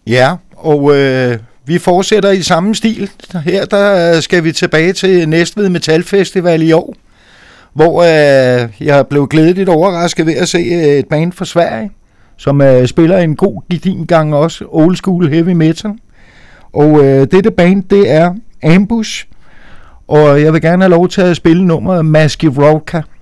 Ja, og vi fortsætter i samme stil. Her der skal vi tilbage til Næstved Metal Festival i år, hvor jeg blev glædeligt overrasket ved at se et band fra Sverige, som spiller en god gedigen gang også old school heavy metal. Og dette band, det er Ambush, og jeg vil gerne have lov til at spille nummeret Maskivrovka.